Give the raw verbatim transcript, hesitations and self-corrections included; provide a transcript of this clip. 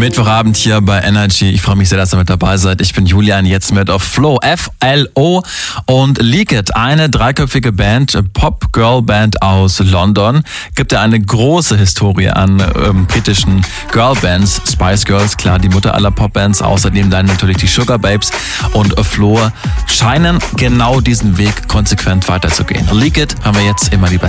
Mittwochabend hier bei Energy. Ich freue mich sehr, dass ihr mit dabei seid. Ich bin Julian, jetzt mit auf Flo, F L O und Leak It, eine dreiköpfige Band, Pop-Girl-Band aus London. Gibt ja eine große Historie an ähm, britischen Girlbands. Spice Girls, klar, die Mutter aller Popbands. Außerdem dann natürlich die Sugar Babes und Flo scheinen genau diesen Weg konsequent weiterzugehen. Leak It haben wir jetzt immer lieber.